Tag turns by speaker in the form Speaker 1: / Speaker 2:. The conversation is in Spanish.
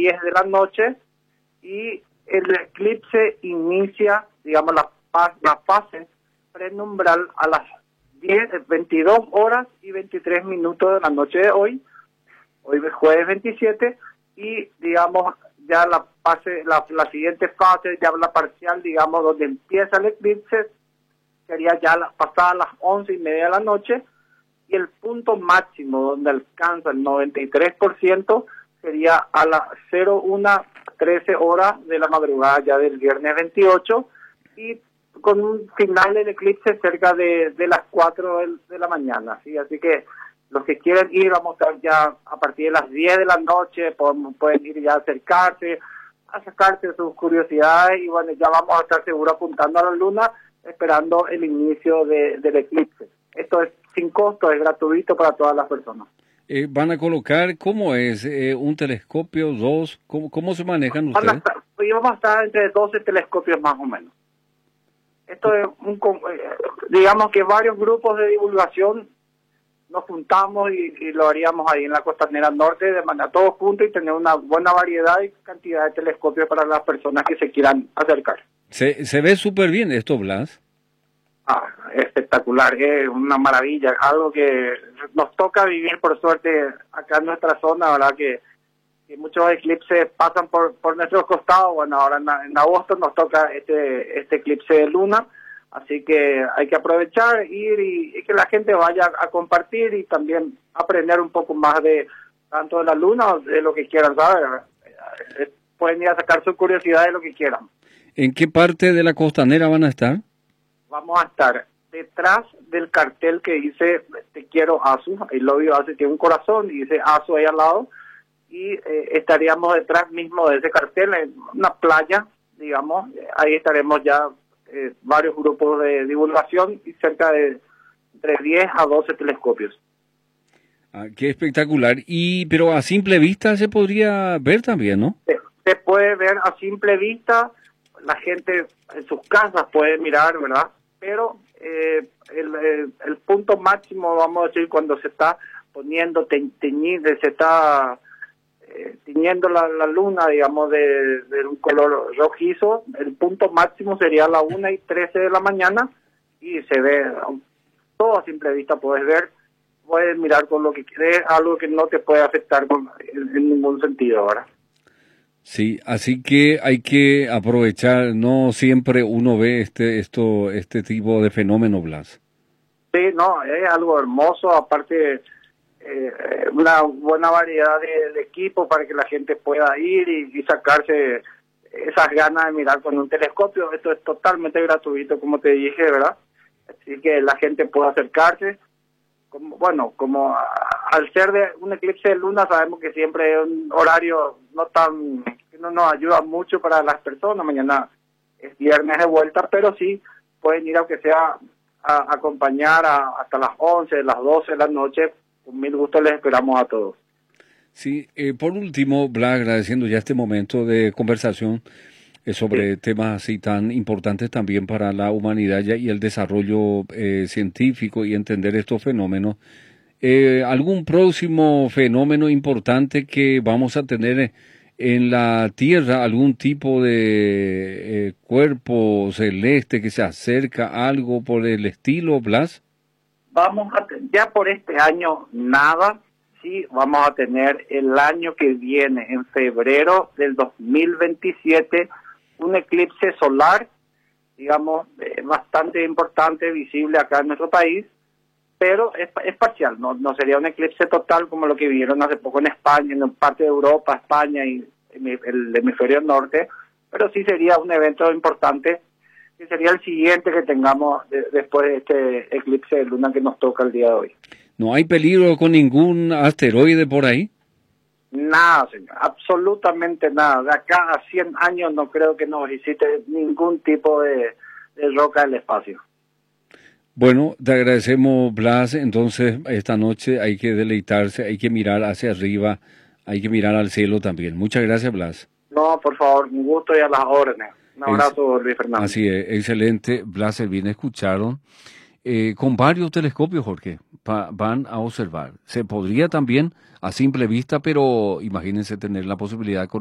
Speaker 1: 10 de la noche y el eclipse inicia, digamos, la fase prenumbral a las 22 horas y 23 minutos de la noche de hoy es jueves 27, y digamos ya la siguiente fase, ya la parcial, digamos, donde empieza el eclipse, sería ya pasada las 11:30 de la noche, y el punto máximo donde alcanza el 93% sería a las 01:13 horas de la madrugada ya del viernes 28, y con un final del eclipse cerca de las 4 de la mañana, ¿sí? Así que los que quieren ir, vamos a estar ya a partir de las 10 de la noche, pueden ir ya a acercarse, a sacarse sus curiosidades, y bueno, ya vamos a estar seguro apuntando a la luna, esperando el inicio del eclipse. Esto es sin costo, es gratuito para todas las personas.
Speaker 2: ¿Van a colocar, cómo es, un telescopio, dos? ¿Cómo se manejan ustedes?
Speaker 1: Vamos a estar entre 12 telescopios más o menos. Esto es digamos que varios grupos de divulgación nos juntamos y lo haríamos ahí en la Costanera Norte, de manera todos juntos, y tener una buena variedad y cantidad de telescopios para las personas que se quieran acercar.
Speaker 2: Se ve súper bien esto, Blas.
Speaker 1: Espectacular, es una maravilla, algo que nos toca vivir por suerte acá en nuestra zona, ¿verdad? Que muchos eclipses pasan por nuestros costados. Bueno, ahora en agosto nos toca este eclipse de luna, así que hay que aprovechar, ir y que la gente vaya a compartir y también aprender un poco más de tanto de la luna o de lo que quieran saber. Pueden ir a sacar su curiosidad de lo que quieran.
Speaker 2: ¿En qué parte de la Costanera van a estar?
Speaker 1: Vamos a estar detrás del cartel que dice "Te quiero, Asu". El lobby Asu tiene un corazón y dice Asu ahí al lado, y estaríamos detrás mismo de ese cartel, en una playa, digamos. Ahí estaremos ya varios grupos de divulgación y cerca de entre 10 a 12 telescopios.
Speaker 2: Qué espectacular. Pero a simple vista se podría ver también, ¿no?
Speaker 1: Se puede ver a simple vista, la gente en sus casas puede mirar, ¿verdad? Pero el punto máximo, vamos a decir, cuando se está poniendo tiñendo la luna, digamos, de un color rojizo, el punto máximo sería a la 1:13 de la mañana, y se ve todo a simple vista. Puedes mirar con lo que quieres, algo que no te puede afectar en ningún sentido, ¿verdad?
Speaker 2: Sí, así que hay que aprovechar, no siempre uno ve este tipo de fenómeno, Blas.
Speaker 1: Sí, no, es algo hermoso, aparte una buena variedad de equipos para que la gente pueda ir y sacarse esas ganas de mirar con un telescopio. Esto es totalmente gratuito, como te dije, ¿verdad? Así que la gente puede acercarse. Como al ser de un eclipse de luna, sabemos que siempre es un horario que no nos ayuda mucho para las personas. Mañana es viernes de vuelta, pero sí pueden ir, aunque sea a acompañar hasta las 11, las 12 de la noche. Con mil gusto les esperamos a todos.
Speaker 2: Sí, por último, Blas, agradeciendo ya este momento de conversación sobre temas así tan importantes también para la humanidad y el desarrollo científico y entender estos fenómenos. ¿Algún próximo fenómeno importante que vamos a tener en la Tierra? ¿Algún tipo de cuerpo celeste que se acerca, algo por el estilo, Blas?
Speaker 1: Ya por este año nada. Sí, vamos a tener el año que viene, en febrero del 2027, un eclipse solar, digamos, bastante importante, visible acá en nuestro país, pero es parcial, no sería un eclipse total como lo que vieron hace poco en España, en parte de Europa, España y el hemisferio norte, pero sí sería un evento importante, que sería el siguiente que tengamos después de este eclipse de luna que nos toca el día de hoy.
Speaker 2: ¿No hay peligro con ningún asteroide por ahí?
Speaker 1: Nada, señor, absolutamente nada. De acá a 100 años no creo que nos visite ningún tipo de roca del espacio.
Speaker 2: Bueno, te agradecemos, Blas. Entonces, esta noche hay que deleitarse, hay que mirar hacia arriba, hay que mirar al cielo también. Muchas gracias, Blas.
Speaker 1: No, por favor, un gusto y a las órdenes. Un abrazo, Luis Fernando.
Speaker 2: Así es, excelente. Blas, bien escucharon. Con varios telescopios, Jorge, van a observar. Se podría también a simple vista, pero imagínense tener la posibilidad